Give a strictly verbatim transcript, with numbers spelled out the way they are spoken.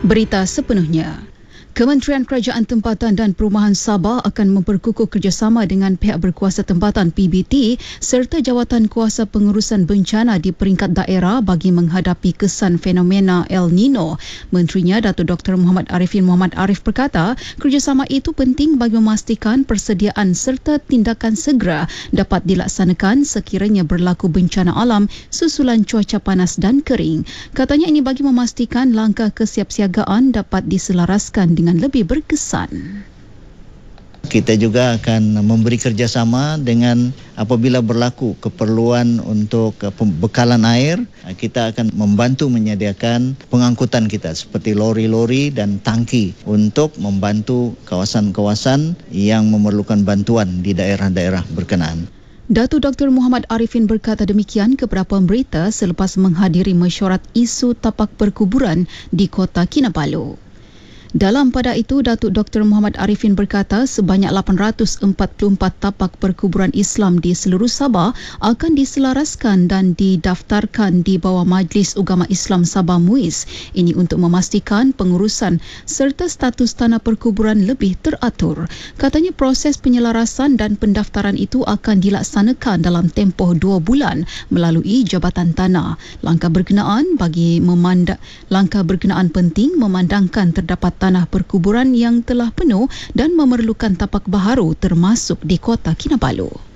Berita sepenuhnya. Kementerian Kerajaan Tempatan dan Perumahan Sabah akan memperkukuh kerjasama dengan pihak berkuasa tempatan P B T serta Jawatan Kuasa Pengurusan Bencana di peringkat daerah bagi menghadapi kesan fenomena El Nino. Menterinya Datuk Doktor Muhammad Arifin Muhammad Arif berkata, kerjasama itu penting bagi memastikan persediaan serta tindakan segera dapat dilaksanakan sekiranya berlaku bencana alam susulan cuaca panas dan kering. Katanya ini bagi memastikan langkah kesiapsiagaan dapat diselaraskan dengan lebih berkesan. Kita juga akan memberi kerjasama dengan apabila berlaku keperluan untuk pembekalan air, kita akan membantu menyediakan pengangkutan kita seperti lori-lori dan tangki untuk membantu kawasan-kawasan yang memerlukan bantuan di daerah-daerah berkenaan. Datuk Doktor Muhammad Arifin berkata demikian kepada pemberita selepas menghadiri mesyuarat isu tapak perkuburan di Kota Kinabalu. Dalam pada itu, Datuk Doktor Muhammad Arifin berkata sebanyak lapan ratus empat puluh empat tapak perkuburan Islam di seluruh Sabah akan diselaraskan dan didaftarkan di bawah Majlis Ugama Islam Sabah MUIS. Ini untuk memastikan pengurusan serta status tanah perkuburan lebih teratur. Katanya proses penyelarasan dan pendaftaran itu akan dilaksanakan dalam tempoh dua bulan melalui Jabatan Tanah. Langkah berkenaan bagi memandang langkah berkenaan penting memandangkan terdapat tanah perkuburan yang telah penuh dan memerlukan tapak baharu termasuk di Kota Kinabalu.